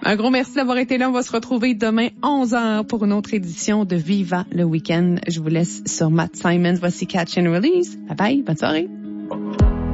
Un gros merci d'avoir été là. On va se retrouver demain 11h pour une autre édition de Viva le Week-end. Je vous laisse sur Matt Simons. Voici Catch and Release. Bye bye. Bonne soirée.